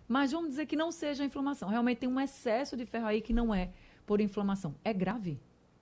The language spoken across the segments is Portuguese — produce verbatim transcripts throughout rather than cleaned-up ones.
Mas vamos dizer que não seja inflamação. Realmente tem um excesso de ferro aí que não é por inflamação. É grave?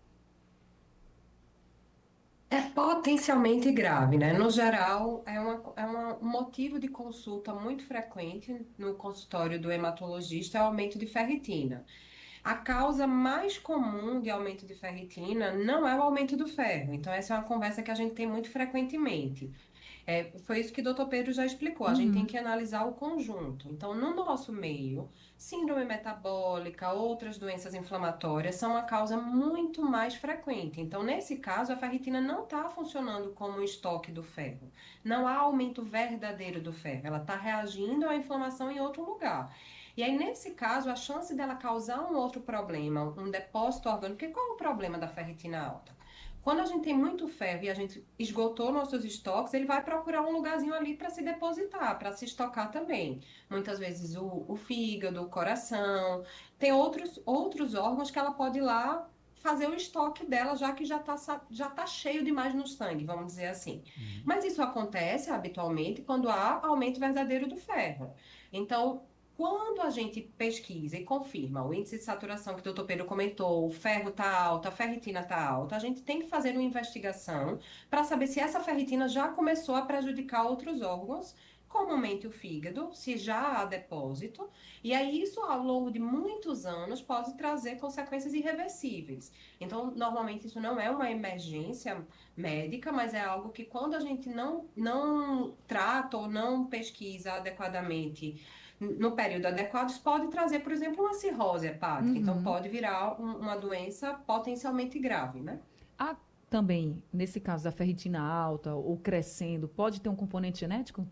É potencialmente grave, né? No geral, é, uma, é uma- um motivo de consulta muito frequente no consultório do hematologista é o aumento de ferritina. A causa mais comum de aumento de ferritina não é o aumento do ferro. Então, essa é uma conversa que a gente tem muito frequentemente. É, foi isso que o doutor Pedro já explicou. A gente tem Uhum. que analisar o conjunto. Então, no nosso meio, síndrome metabólica, outras doenças inflamatórias são a causa muito mais frequente. Então, nesse caso, a ferritina não está funcionando como um estoque do ferro. Não há aumento verdadeiro do ferro. Ela está reagindo à inflamação em outro lugar. E aí, nesse caso, a chance dela causar um outro problema, um depósito orgânico, porque qual é o problema da ferritina alta? Quando a gente tem muito ferro e a gente esgotou nossos estoques, ele vai procurar um lugarzinho ali para se depositar, para se estocar também. Muitas vezes o, o fígado, o coração, tem outros, outros órgãos que ela pode ir lá fazer o estoque dela, já que já está já tá cheio demais no sangue, vamos dizer assim. Uhum. Mas isso acontece habitualmente quando há aumento verdadeiro do ferro. Então, quando a gente pesquisa e confirma o índice de saturação que o doutor Pedro comentou, o ferro está alto, a ferritina está alta, a gente tem que fazer uma investigação para saber se essa ferritina já começou a prejudicar outros órgãos, comumente o fígado, se já há depósito, e aí isso ao longo de muitos anos pode trazer consequências irreversíveis. Então, normalmente isso não é uma emergência médica, mas é algo que quando a gente não, não trata ou não pesquisa adequadamente no período adequado, isso pode trazer, por exemplo, uma cirrose hepática. Então, Uhum. pode virar um- uma doença potencialmente grave, né? Há também, nesse caso da ferritina alta ou crescendo, pode ter um componente genético?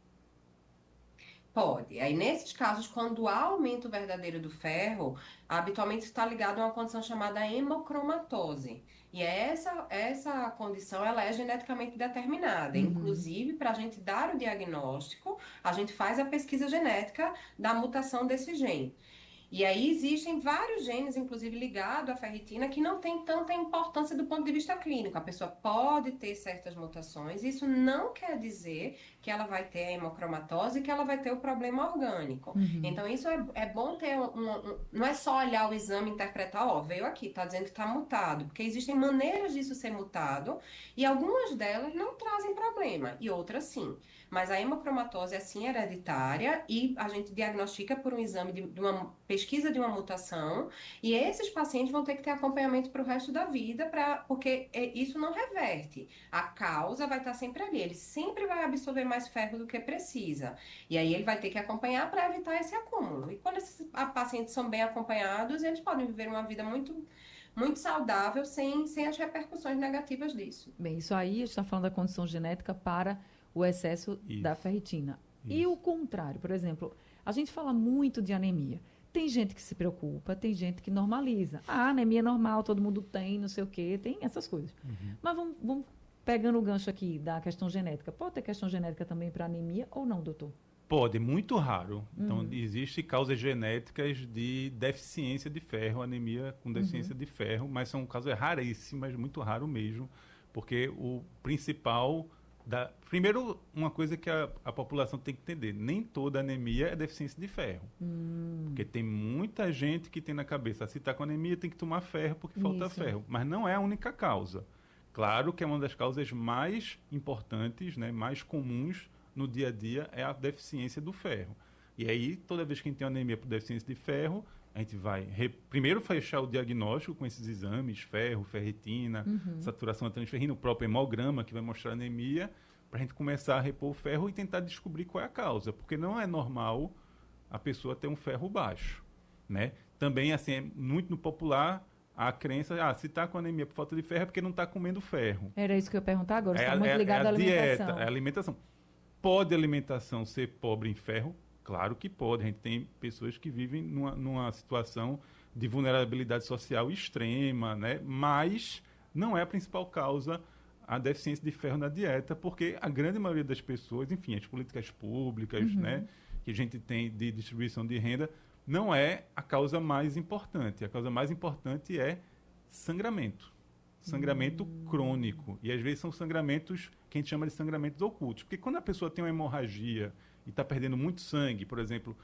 Pode. Aí, nesses casos, quando há aumento verdadeiro do ferro, habitualmente está ligado a uma condição chamada hemocromatose. E essa, essa condição ela é geneticamente determinada. Uhum. Inclusive, para a gente dar o diagnóstico, a gente faz a pesquisa genética da mutação desse gene. E aí existem vários genes, inclusive ligados à ferritina, que não tem tanta importância do ponto de vista clínico. A pessoa pode ter certas mutações, isso não quer dizer que ela vai ter a hemocromatose e que ela vai ter o problema orgânico. Uhum. Então, isso é, é bom ter um, um- um- Não é só olhar o exame e interpretar, ó, veio aqui, tá dizendo que está mutado, porque existem maneiras disso ser mutado, e algumas delas não trazem problema, e outras sim. Mas a hemocromatose é sim hereditária e a gente diagnostica por um exame de, de uma pesquisa de uma mutação, e esses pacientes vão ter que ter acompanhamento para o resto da vida, pra, porque é- isso não reverte. A causa vai estar sempre ali, ele sempre vai absorver mais ferro do que precisa. E aí ele vai ter que acompanhar para evitar esse acúmulo. E quando esses a- pacientes são bem acompanhados, eles podem viver uma vida muito, muito saudável sem, sem as repercussões negativas disso. Bem, isso aí a gente está falando da condição genética para o excesso da Isso, ferritina. E o isso. contrário, por exemplo, a gente fala muito de anemia. Tem gente que se preocupa, tem gente que normaliza. Ah, anemia é normal, todo mundo tem, não sei o quê, tem essas coisas. Uhum. Mas vamos, vamos pegando o gancho aqui da questão genética. Pode ter questão genética também para anemia ou não, doutor? Pode, muito raro. Então, Uhum, existem causas genéticas de deficiência de ferro, anemia com uhum, deficiência de ferro, mas são causas raríssimas, muito raro mesmo, porque o principal da... Primeiro, uma coisa que a, a população tem que entender, nem toda anemia é deficiência de ferro. Porque tem muita gente que tem na cabeça, se está com anemia tem que tomar ferro porque falta isso. ferro. Mas não é a única causa. Claro que é uma das causas mais importantes, né, mais comuns no dia a dia é a deficiência do ferro. E aí, toda vez que a gente tem anemia por deficiência de ferro, a gente vai re- primeiro fechar o diagnóstico com esses exames, ferro, ferritina, Uhum. saturação da transferrina, o próprio hemograma que vai mostrar anemia, para a gente começar a repor o ferro e tentar descobrir qual é a causa. Porque não é normal a pessoa ter um ferro baixo, né? Também, assim, é muito no popular a crença, ah, se está com anemia por falta de ferro é porque não está comendo ferro. Era isso que eu ia perguntar agora. É Está a, muito é, é a ligado à dieta, é a alimentação. alimentação. Pode a alimentação ser pobre em ferro? Claro que pode. A gente tem pessoas que vivem numa, numa situação de vulnerabilidade social extrema, né? Mas não é a principal causa a deficiência de ferro na dieta, porque a grande maioria das pessoas, enfim, as políticas públicas, né, Uhum. que a gente tem de distribuição de renda, não é a causa mais importante. A causa mais importante é sangramento. Sangramento crônico. E às vezes são sangramentos que a gente chama de sangramentos ocultos. Porque quando a pessoa tem uma hemorragia e está perdendo muito sangue, por exemplo,